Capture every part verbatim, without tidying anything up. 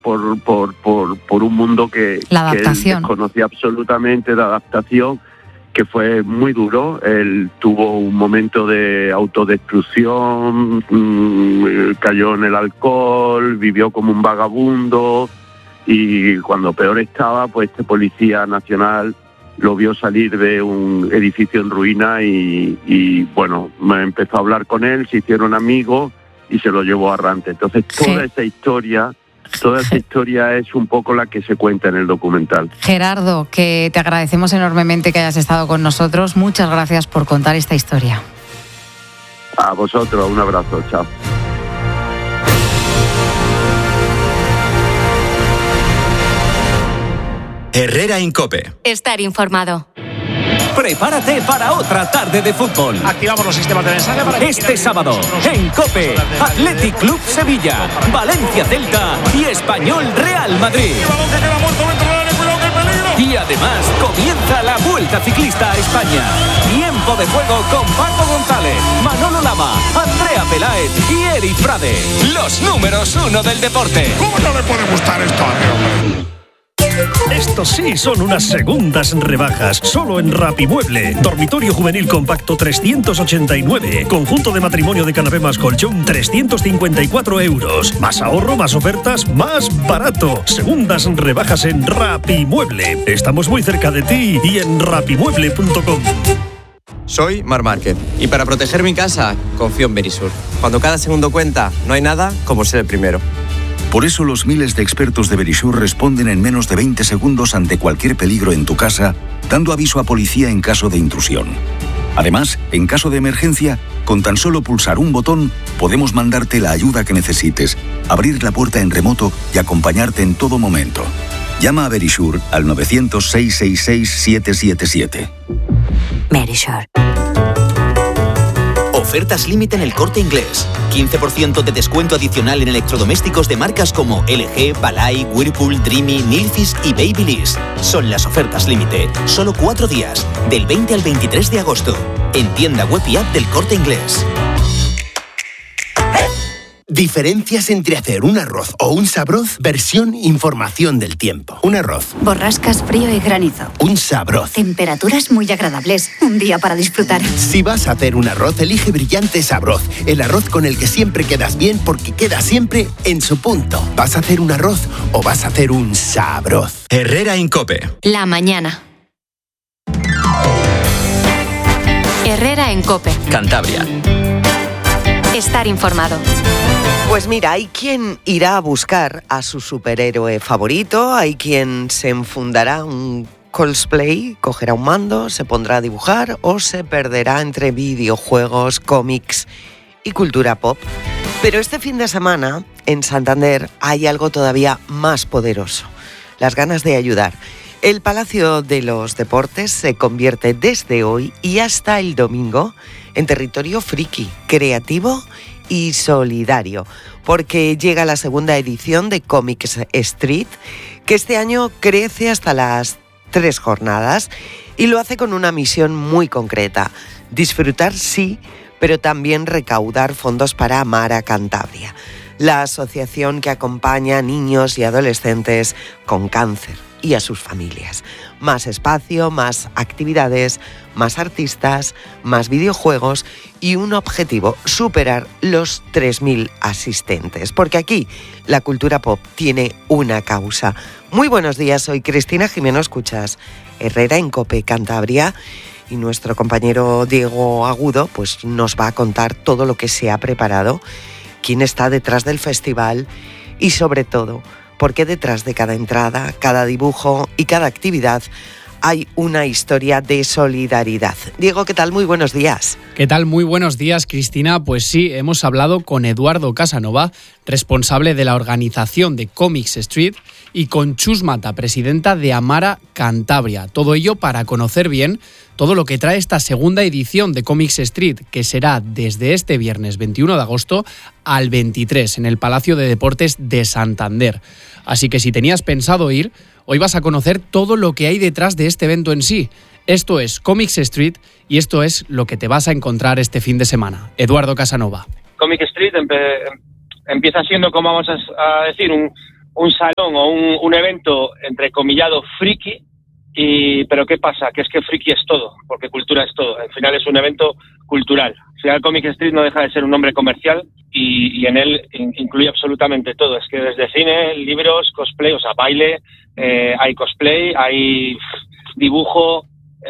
por, por, por, por un mundo que, la que él desconocía absolutamente, de adaptación, que fue muy duro. Él tuvo un momento de autodestrucción, mmm, cayó en el alcohol, vivió como un vagabundo, y cuando peor estaba, pues este policía nacional lo vio salir de un edificio en ruina y, y bueno, me empezó a hablar con él, se hicieron amigos y se lo llevó a Rante. Entonces toda esa historia... Toda esa historia es un poco la que se cuenta en el documental. Gerardo, que te agradecemos enormemente que hayas estado con nosotros. Muchas gracias por contar esta historia. A vosotros, un abrazo, chao. Herrera en COPE. Estar informado. Prepárate para otra tarde de fútbol. Activamos los sistemas de mensaje para que este sábado en COPE, Athletic Club Sevilla, Valencia Celta y Español Real Madrid. Y además comienza la Vuelta Ciclista a España. Tiempo de juego con Paco González, Manolo Lama, Andrea Peláez y Eric Frade. Los números uno del deporte. ¿Cómo no le puede gustar esto a hombre? Estos sí son unas segundas rebajas, solo en Rapimueble. Dormitorio juvenil compacto trescientos ochenta y nueve. Conjunto de matrimonio de canapé más colchón trescientos cincuenta y cuatro euros. Más ahorro, más ofertas, más barato. Segundas rebajas en Rapimueble. Estamos muy cerca de ti y en rapimueble punto com. Soy Mar Márquez y para proteger mi casa confío en Verisur. Cuando cada segundo cuenta, no hay nada como ser el primero. Por eso los miles de expertos de Verisur responden en menos de veinte segundos ante cualquier peligro en tu casa, dando aviso a policía en caso de intrusión. Además, en caso de emergencia, con tan solo pulsar un botón, podemos mandarte la ayuda que necesites, abrir la puerta en remoto y acompañarte en todo momento. Llama a Verisur al nueve cero cero, seis seis seis, siete siete siete. Verisur. Ofertas límite en El Corte Inglés. quince por ciento de descuento adicional en electrodomésticos de marcas como L G, Balay, Whirlpool, Dreamy, Nilfisk y Babyliss. Son las ofertas límite. Solo cuatro días, del veinte al veintitrés de agosto. En tienda web y app del Corte Inglés. Diferencias entre hacer un arroz o un sabroz, versión información del tiempo. Un arroz. Borrascas, frío y granizo. Un sabroz. Temperaturas muy agradables. Un día para disfrutar. Si vas a hacer un arroz, elige Brillante Sabroz. El arroz con el que siempre quedas bien porque queda siempre en su punto. ¿Vas a hacer un arroz o vas a hacer un sabroz? Herrera en COPE. La mañana. Herrera en COPE. Cantabria. Estar informado. Pues mira, hay quien irá a buscar a su superhéroe favorito, hay quien se enfundará un cosplay, cogerá un mando, se pondrá a dibujar o se perderá entre videojuegos, cómics y cultura pop. Pero este fin de semana, en Santander, hay algo todavía más poderoso: las ganas de ayudar. El Palacio de los Deportes se convierte desde hoy y hasta el domingo en territorio friki, creativo y solidario, porque llega la segunda edición de Comics Street, que este año crece hasta las tres jornadas y lo hace con una misión muy concreta: disfrutar sí, pero también recaudar fondos para Amar a Cantabria, la asociación que acompaña a niños y adolescentes con cáncer y a sus familias. Más espacio, más actividades, más artistas, más videojuegos y un objetivo: superar los tres mil asistentes. Porque aquí la cultura pop tiene una causa. Muy buenos días, soy Cristina Jimeno, escuchas Herrera en COPE Cantabria y nuestro compañero Diego Agudo pues nos va a contar todo lo que se ha preparado, quién está detrás del festival y sobre todo porque detrás de cada entrada, cada dibujo y cada actividad hay una historia de solidaridad. Diego, ¿qué tal? Muy buenos días. ¿Qué tal? Muy buenos días, Cristina. Pues sí, hemos hablado con Eduardo Casanova, responsable de la organización de Comics Street, y con Chus Mata, presidenta de Amara Cantabria. Todo ello para conocer bien todo lo que trae esta segunda edición de Comics Street, que será desde este viernes veintiuno de agosto al veintitrés en el Palacio de Deportes de Santander. Así que si tenías pensado ir, hoy vas a conocer todo lo que hay detrás de este evento en sí. Esto es Comics Street y esto es lo que te vas a encontrar este fin de semana. Eduardo Casanova. Comic Street empe- empieza siendo, como vamos a decir, un, un salón o un, un evento entrecomillado friki, y pero ¿qué pasa? Que es que friki es todo, porque cultura es todo. Al final es un evento cultural. Al final Comic Street no deja de ser un nombre comercial y, y en él in, incluye absolutamente todo. Es que desde cine, libros, cosplay, o sea, baile, eh, hay cosplay, hay dibujo,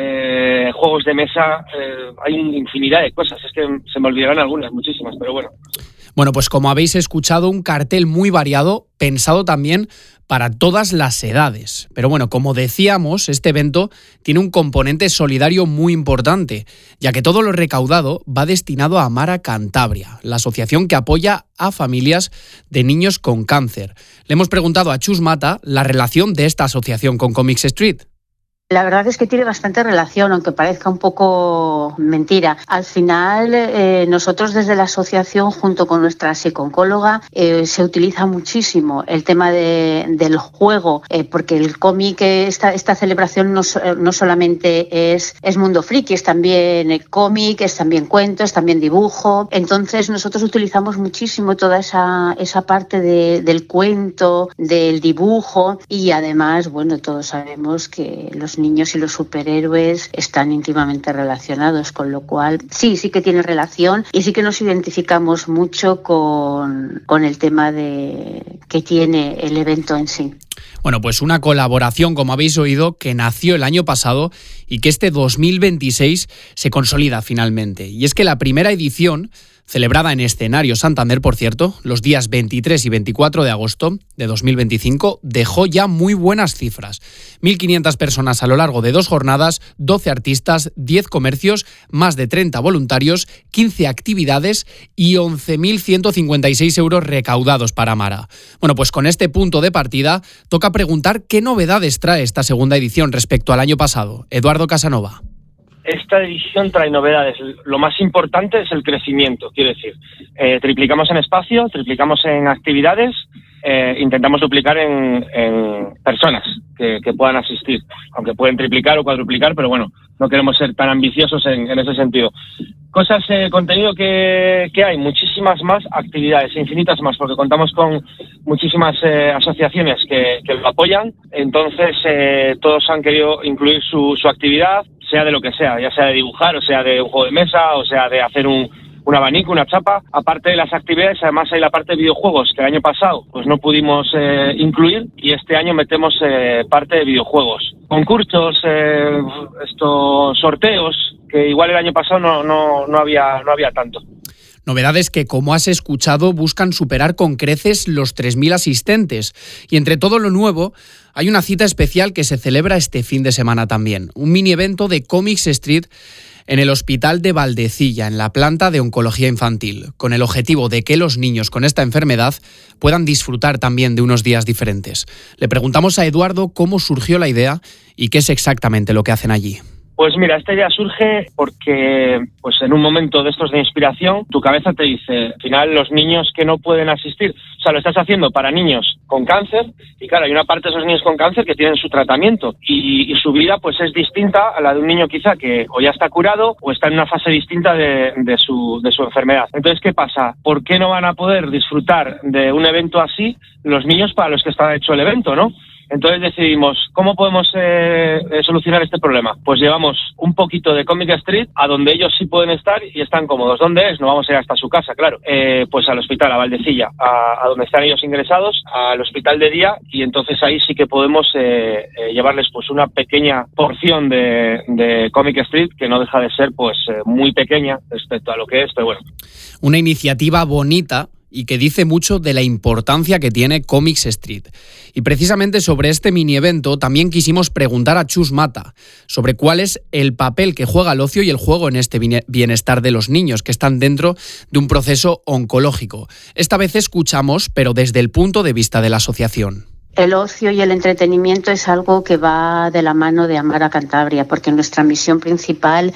eh, juegos de mesa, eh, hay una infinidad de cosas. Es que se me olvidarán algunas, muchísimas, pero bueno. Bueno, pues como habéis escuchado, un cartel muy variado, pensado también para todas las edades. Pero bueno, como decíamos, este evento tiene un componente solidario muy importante, ya que todo lo recaudado va destinado a Amara Cantabria, la asociación que apoya a familias de niños con cáncer. Le hemos preguntado a Chus Mata la relación de esta asociación con Comics Street. La verdad es que tiene bastante relación, aunque parezca un poco mentira. Al final, eh, nosotros desde la asociación, junto con nuestra psicooncóloga, eh, se utiliza muchísimo el tema de, del juego, eh, porque el cómic, esta, esta celebración no, no solamente es, es mundo friki, es también cómic, es también cuento, es también dibujo. Entonces nosotros utilizamos muchísimo toda esa, esa parte de, del cuento, del dibujo, y además, bueno, todos sabemos que los niños y los superhéroes están íntimamente relacionados, con lo cual sí, sí que tiene relación y sí que nos identificamos mucho con, con el tema de que tiene el evento en sí. Bueno, pues una colaboración, como habéis oído, que nació el año pasado y que este dos mil veintiséis se consolida finalmente. Y es que la primera edición, celebrada en Escenario Santander, por cierto, los días veintitrés y veinticuatro de agosto de dos mil veinticinco, dejó ya muy buenas cifras. mil quinientas personas a lo largo de dos jornadas, doce artistas, diez comercios, más de treinta voluntarios, quince actividades y once mil ciento cincuenta y seis euros recaudados para Amara. Bueno, pues con este punto de partida, toca preguntar qué novedades trae esta segunda edición respecto al año pasado. Eduardo Casanova. Esta edición trae novedades. Lo más importante es el crecimiento, quiero decir. Eh, triplicamos en espacio, triplicamos en actividades, eh, intentamos duplicar en, en personas que, que puedan asistir, aunque pueden triplicar o cuadruplicar, pero bueno, no queremos ser tan ambiciosos en, en ese sentido. Cosas, eh, contenido que, que hay, muchísimas más actividades, infinitas más, porque contamos con muchísimas eh, asociaciones que, que lo apoyan, entonces eh, todos han querido incluir su, su actividad, sea de lo que sea, ya sea de dibujar, o sea de un juego de mesa, o sea de hacer un, un abanico, una chapa. Aparte de las actividades, además hay la parte de videojuegos, que el año pasado pues no pudimos eh, incluir, y este año metemos eh, parte de videojuegos. Concursos, eh, estos sorteos, que igual el año pasado no, no, no había, no había tanto. Novedades que, como has escuchado, buscan superar con creces los tres mil asistentes. Y entre todo lo nuevo, hay una cita especial que se celebra este fin de semana también. Un mini evento de Comics Street en el Hospital de Valdecilla, en la planta de oncología infantil, con el objetivo de que los niños con esta enfermedad puedan disfrutar también de unos días diferentes. Le preguntamos a Eduardo cómo surgió la idea y qué es exactamente lo que hacen allí. Pues mira, esta idea surge porque pues en un momento de estos de inspiración, tu cabeza te dice, al final los niños que no pueden asistir, o sea, lo estás haciendo para niños con cáncer, y claro, hay una parte de esos niños con cáncer que tienen su tratamiento y, y su vida pues es distinta a la de un niño quizá que o ya está curado o está en una fase distinta de, de, su, de su enfermedad. Entonces, ¿qué pasa? ¿Por qué no van a poder disfrutar de un evento así los niños para los que está hecho el evento, no? Entonces decidimos, ¿cómo podemos eh, solucionar este problema? Pues llevamos un poquito de Comic Street a donde ellos sí pueden estar y están cómodos. ¿Dónde es? No vamos a ir hasta su casa, claro. Eh, pues al hospital, a Valdecilla, a, a donde están ellos ingresados, al hospital de día, y entonces ahí sí que podemos eh, eh, llevarles pues una pequeña porción de, de Comic Street, que no deja de ser pues eh, muy pequeña respecto a lo que es, pero bueno. Una iniciativa bonita y que dice mucho de la importancia que tiene Comics Street. Y precisamente sobre este mini evento también quisimos preguntar a Chus Mata sobre cuál es el papel que juega el ocio y el juego en este bienestar de los niños que están dentro de un proceso oncológico. Esta vez escuchamos, pero desde el punto de vista de la asociación. El ocio y el entretenimiento es algo que va de la mano de Amara Cantabria, porque nuestra misión principal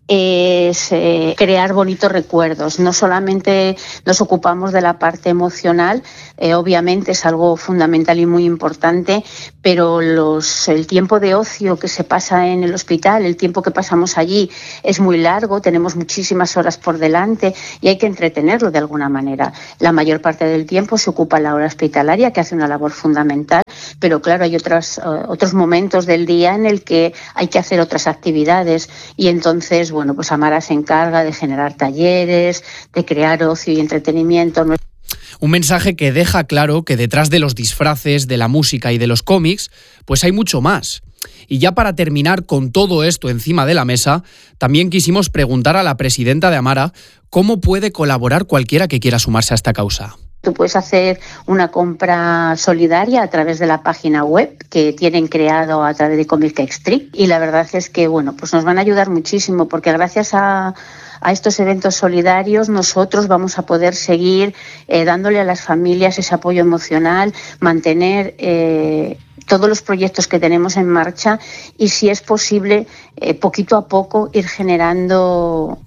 es eh, crear bonitos recuerdos. No solamente nos ocupamos de la parte emocional, eh, obviamente es algo fundamental y muy importante, pero los, el tiempo de ocio que se pasa en el hospital, el tiempo que pasamos allí es muy largo, tenemos muchísimas horas por delante y hay que entretenerlo de alguna manera. La mayor parte del tiempo se ocupa la hora hospitalaria, que hace una labor fundamental, pero claro, hay otras, uh, otros momentos del día en el que hay que hacer otras actividades y entonces, bueno, pues Amara se encarga de generar talleres, de crear ocio y entretenimiento. Un mensaje que deja claro que detrás de los disfraces, de la música y de los cómics, pues hay mucho más. Y ya para terminar con todo esto encima de la mesa, también quisimos preguntar a la presidenta de Amara cómo puede colaborar cualquiera que quiera sumarse a esta causa. Tú puedes hacer una compra solidaria a través de la página web que tienen creado a través de Comic Street y la verdad es que bueno, pues nos van a ayudar muchísimo porque gracias a, a estos eventos solidarios nosotros vamos a poder seguir eh, dándole a las familias ese apoyo emocional, mantener eh, todos los proyectos que tenemos en marcha y si es posible eh, poquito a poco ir generando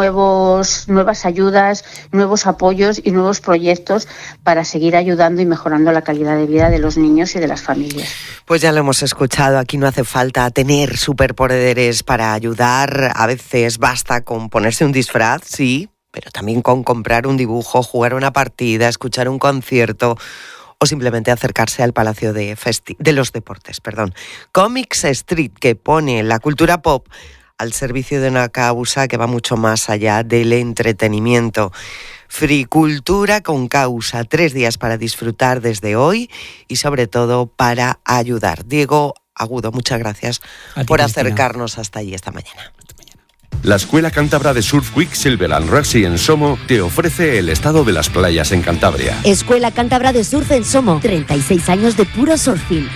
nuevos, nuevas ayudas, nuevos apoyos y nuevos proyectos para seguir ayudando y mejorando la calidad de vida de los niños y de las familias. Pues ya lo hemos escuchado, aquí no hace falta tener superpoderes para ayudar, a veces basta con ponerse un disfraz, sí, pero también con comprar un dibujo, jugar una partida, escuchar un concierto o simplemente acercarse al Palacio de, Festi- de los Deportes. Perdón. Comics Street, que pone la cultura pop al servicio de una causa que va mucho más allá del entretenimiento. Fricultura con causa, tres días para disfrutar desde hoy y sobre todo para ayudar. Diego Agudo, muchas gracias ti, por Cristina. Acercarnos hasta allí esta mañana. La Escuela Cántabra de Surf Quicksilver and Rugby en Somo te ofrece el estado de las playas en Cantabria. Escuela Cántabra de Surf en Somo, treinta y seis años de puro surfing.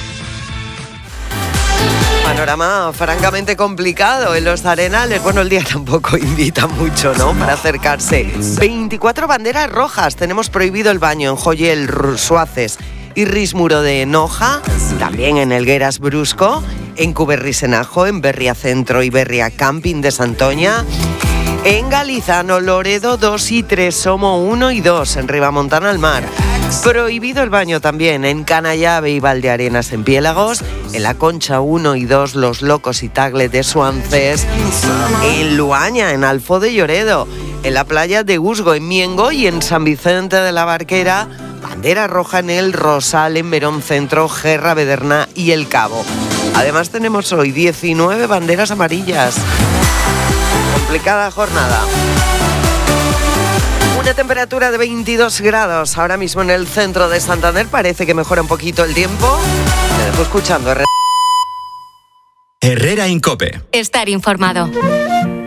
Panorama francamente complicado en los Arenales. Bueno, el día tampoco invita mucho, ¿no?, para acercarse. veinticuatro banderas rojas. Tenemos prohibido el baño en Joyel, Suaces y Rismuro de Noja. También en Helgueras Brusco, en Cuberrisenajo, en Berria Centro y Berria Camping de Santoña. En Galizano, Loredo dos y tres, Somo uno y dos, en Ribamontana al Mar. Prohibido el baño también en Canallave y Valdearenas en Piélagos, en La Concha uno y dos, Los Locos y Tagle de Suances, en Luaña, en Alfo de Lloredo, en la playa de Usgo, en Miengo y en San Vicente de la Barquera, bandera roja en el Rosal, en Verón Centro, Gerra, Bederna y El Cabo. Además tenemos hoy diecinueve banderas amarillas. Complicada jornada. Una temperatura de veintidós grados ahora mismo en el centro de Santander. Parece que mejora un poquito el tiempo. Te dejo escuchando. Herrera en COPE. Estar informado.